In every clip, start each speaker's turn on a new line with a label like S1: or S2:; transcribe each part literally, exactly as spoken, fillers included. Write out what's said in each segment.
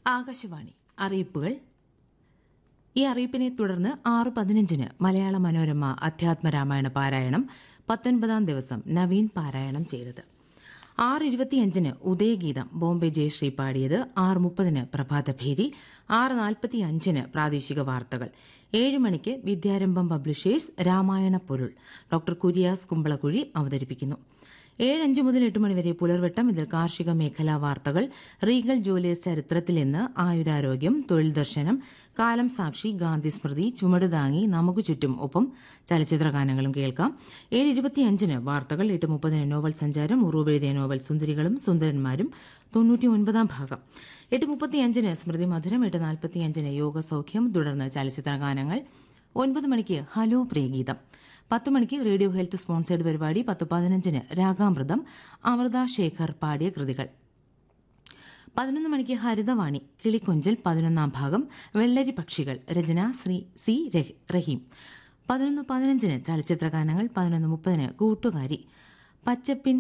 S1: ആകാശവാണി അറിയിപ്പുകൾ. ഈ അറിയിപ്പിനെ തുടർന്ന് ആറ് പതിനഞ്ചിന് മലയാള മനോരമ അധ്യാത്മരാമായണ പാരായണം പത്തൊൻപതാം ദിവസം നവീൻ പാരായണം ചെയ്തത്. ആറ് ഇരുപത്തിയഞ്ചിന് ഉദയഗീതം ബോംബെ ജയശ്രീ പാടിയത്. ആറ് മുപ്പതിന് പ്രഭാതഭേരി. ആറ് നാൽപ്പത്തിയഞ്ചിന് പ്രാദേശിക വാർത്തകൾ. ഏഴ് മണിക്ക് വിദ്യാരംഭം പബ്ലിഷേഴ്സ് രാമായണ പൊരുൾ ഡോക്ടർ കുര്യാസ് കുമ്പളക്കുഴി അവതരിപ്പിക്കുന്നു. ഏഴഞ്ച് മുതൽ എട്ട് മണിവരെ പുലർവട്ടം. ഇതിൽ കാർഷിക മേഖലാ വാർത്തകൾ, റീഗൽ ജുവലേഴ്സ് ചരിത്രത്തിൽ ഇന്ന്, ആയുരാരോഗ്യം, തൊഴിൽ ദർശനം, കാലം സാക്ഷി, ഗാന്ധി സ്മൃതി, ചുമടുതാങ്ങി, നമുക്ക് ചുറ്റും, ഒപ്പം ചലച്ചിത്ര ഗാനങ്ങളും കേൾക്കാം. ഏഴ് ഇരുപത്തിയഞ്ചിന് വാർത്തകൾ. എട്ട് മുപ്പതിന് നോവൽ സഞ്ചാരം, ഉറൂബെഴുതിയ നോവൽ സുന്ദരികളും സുന്ദരന്മാരും തൊണ്ണൂറ്റി ഒൻപതാം ഭാഗം. എട്ട് മുപ്പത്തിയഞ്ചിന് സ്മൃതി മധുരം. എട്ട് നാൽപ്പത്തിയഞ്ചിന് യോഗസൌഖ്യം, തുടർന്ന് ചലച്ചിത്ര ഗാനങ്ങൾ. ഒൻപത് മണിക്ക് ഹലോ പ്രിയഗീതം. പത്ത് മണിക്ക് റേഡിയോ ഹെൽത്ത് സ്പോൺസേഡ് പരിപാടി. പത്ത് പതിനഞ്ചിന് രാഗാമൃതം അമൃത ശേഖർ പാടിയ കൃതികൾ. പതിനൊന്ന് മണിക്ക് ഹരിതവാണി കിളിക്കൊഞ്ചൽ പതിനൊന്നാം ഭാഗം. വെള്ളരി പക്ഷികൾ രചന ശ്രീ സി റഹീം. പതിനൊന്ന് പതിനഞ്ചിന് ചലച്ചിത്ര ഗാനങ്ങൾ. പതിനൊന്ന് മുപ്പതിന് കൂട്ടുകാരി പച്ചപ്പിൻ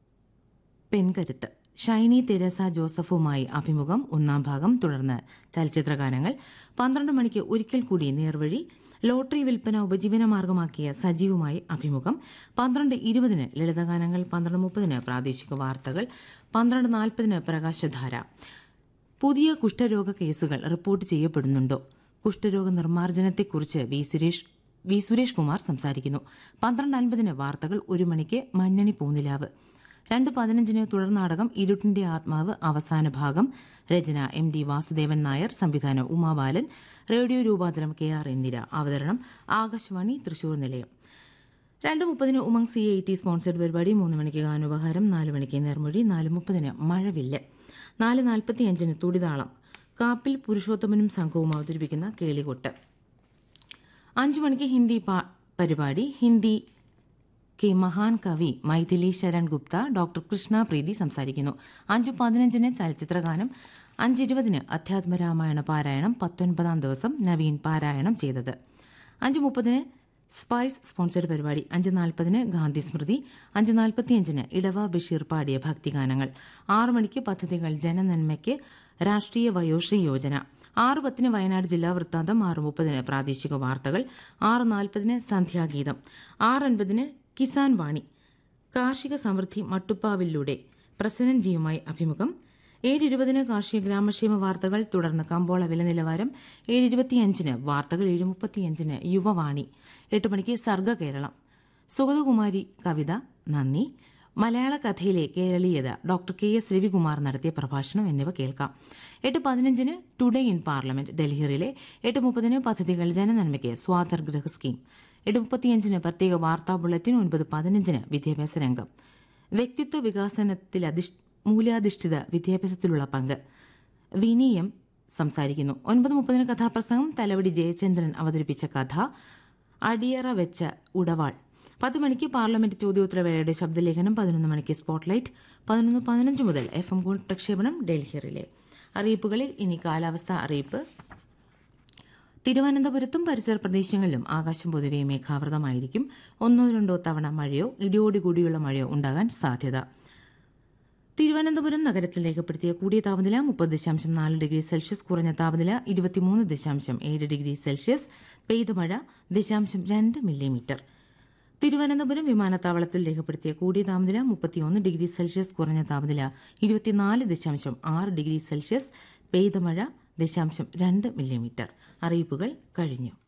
S1: പെൺകരുത്ത് ഷൈനി തെരേസ ജോസഫുമായി അഭിമുഖം ഒന്നാം ഭാഗം. തുടർന്ന് ചലച്ചിത്ര ഗാനങ്ങൾ. പന്ത്രണ്ട് മണിക്ക് ഒരിക്കൽ കൂടി നേർവഴി ലോട്ടറി വിൽപ്പന ഉപജീവനമാർഗമാക്കിയ സജീവുമായി അഭിമുഖം. പന്ത്രണ്ട് ഇരുപതിന് ലളിതഗാനങ്ങൾ. പന്ത്രണ്ട് മുപ്പതിന് പ്രാദേശിക വാർത്തകൾ. പന്ത്രണ്ട് നാൽപ്പതിന് പ്രകാശധാര. പുതിയ കുഷ്ഠരോഗ കേസുകൾ report ചെയ്യപ്പെടുന്നുണ്ടോ? കുഷ്ഠരോഗ നിർമ്മാർജ്ജനത്തെക്കുറിച്ച് V Suresh V Suresh Kumar സംസാരിക്കുന്നു. പന്ത്രണ്ട് അൻപതിന് വാർത്തകൾ. ഒരു മണിക്ക് മഞ്ഞണി പൂനിലാവ്. രണ്ട് പതിനഞ്ചിന് തുടർനാടകം ഇരുട്ടിന്റെ ആത്മാവ് അവസാന ഭാഗം. രചന എം ഡി വാസുദേവൻ നായർ. സംവിധാനം ഉമാബാലൻ. റേഡിയോ രൂപാന്തരം കെ ആർ ഇന്ദിര. അവതരണം ആകാശവാണി തൃശൂർ നിലയം. രണ്ട് മുപ്പതിന് Umang C I T sponsored പരിപാടി. മൂന്ന് മണിക്ക് ഗാനോപഹാരം. നാല് മണിക്ക് നേർമൊഴി. നാല് മുപ്പതിന് മഴവില്ല്. നാല് നാൽപ്പത്തിയഞ്ചിന് തുടിതാളം കാപ്പിൽ പുരുഷോത്തമനും സംഘവും അവതരിപ്പിക്കുന്ന കേളികൊട്ട്. അഞ്ചു മണിക്ക് ഹിന്ദി പരിപാടി. ഹിന്ദി കെ മഹാൻ കവി മൈഥിലി ശരൺ ഗുപ്ത ഡോക്ടർ കൃഷ്ണ പ്രീതി സംസാരിക്കുന്നു. അഞ്ചു പതിനഞ്ചിന് ചലച്ചിത്രഗാനം. അഞ്ചിരുപതിന് അധ്യാത്മരാമായണ പാരായണം പത്തൊൻപതാം ദിവസം നവീൻ പാരായണം ചെയ്തത്. അഞ്ചു മുപ്പതിന് സ്പൈസ് സ്പോൺസേഡ് പരിപാടി. അഞ്ച് നാൽപ്പതിന് ഗാന്ധി സ്മൃതി. അഞ്ച് നാൽപ്പത്തിയഞ്ചിന് ഇടവ ബഷീർ പാടിയ ഭക്തിഗാനങ്ങൾ. ആറു മണിക്ക് പദ്ധതികൾ ജനനന്മയ്ക്ക് രാഷ്ട്രീയ വയോശ്രീ യോജന. ആറ് പത്തിന് വയനാട് ജില്ലാ വൃത്താന്തം. ആറ് മുപ്പതിന് പ്രാദേശിക വാർത്തകൾ. ആറ് നാൽപ്പതിന് സന്ധ്യാഗീതം. ആറ് അൻപതിന് കിസാൻ വാണി കാർഷിക സമൃദ്ധി മട്ടുപ്പാവിലൂടെ പ്രസന്നൻ ജിയുമായി അഭിമുഖം. ഏഴ് ഇരുപതിന് കാർഷിക ഗ്രാമക്ഷേമ വാർത്തകൾ. തുടർന്ന് കമ്പോള വില നിലവാരം. ഏഴ് ഇരുപത്തിയഞ്ചിന് വാർത്തകൾ. ഏഴ് മുപ്പത്തിയഞ്ചിന് യുവവാണി. എട്ട് മണിക്ക് സർഗ കേരളം സുഗതകുമാരി കവിത നന്ദി. മലയാള കഥയിലെ കേരളീയത ഡോക്ടർ കെ എസ് രവികുമാർ നടത്തിയ പ്രഭാഷണം എന്നിവ കേൾക്കാം. എട്ട് പതിനഞ്ചിന് today in parliament Delhi relay. എട്ട് മുപ്പതിന് പദ്ധതികൾ ജനനന്മയ്ക്ക് സ്വാതർ ഗൃഹ സ്കീം. എട്ട് മുപ്പത്തിയഞ്ചിന് പ്രത്യേക വാർത്താ ബുള്ളറ്റിൻ. ഒൻപത് പതിനഞ്ചിന് വിദ്യാഭ്യാസ രംഗം വ്യക്തിത്വ വികാസനത്തിൽ മൂല്യാധിഷ്ഠിത വിദ്യാഭ്യാസത്തിലുള്ള പങ്ക് വിനിയം സംസാരിക്കുന്നു. ഒൻപത് മുപ്പതിന് കഥാപ്രസംഗം. തലവടി ജയചന്ദ്രൻ അവതരിപ്പിച്ച കഥ അടിയറ വെച്ച ഉടവാൾ. പത്ത് മണിക്ക് പാർലമെന്റ് ചോദ്യോത്തരവേളയുടെ ശബ്ദലേഖനം. പതിനൊന്ന് മണിക്ക് സ്പോട്ട്ലൈറ്റ്. പതിനൊന്ന് പതിനഞ്ച് മുതൽ എഫ് എം ഗോൾഡ് പ്രക്ഷേപണം ഡൽഹി റിലേ. അറിയിപ്പുകളിൽ ഇനി കാലാവസ്ഥ അറിയിപ്പ്. തിരുവനന്തപുരത്തും പരിസര പ്രദേശങ്ങളിലും ആകാശം പൊതുവെ മേഘാവൃതമായിരിക്കും. ഒന്നോ രണ്ടോ തവണ മഴയോ ഇടിയോടുകൂടിയുള്ള മഴയോ ഉണ്ടാകാൻ സാധ്യത. തിരുവനന്തപുരം നഗരത്തിൽ രേഖപ്പെടുത്തിയ കൂടിയ താപനില മുപ്പത് ദശാംശം നാല് ഡിഗ്രി സെൽഷ്യസ്. കുറഞ്ഞ താപനില ഇരുപത്തിമൂന്ന് ദശാംശം ഏഴ് ഡിഗ്രി സെൽഷ്യസ്. പെയ്ത മഴ ദശാംശം രണ്ട് മില്ലിമീറ്റർ. തിരുവനന്തപുരം വിമാനത്താവളത്തിൽ രേഖപ്പെടുത്തിയ കൂടിയ താപനില മുപ്പത്തിയൊന്ന് ഡിഗ്രി സെൽഷ്യസ്. കുറഞ്ഞ താപനില ഇരുപത്തിനാല് ദശാംശം ആറ് ഡിഗ്രി സെൽഷ്യസ്. പെയ്ത മഴ ദശാംശം രണ്ട് മില്ലിമീറ്റർ. അറിയിപ്പുകൾ കഴിഞ്ഞു.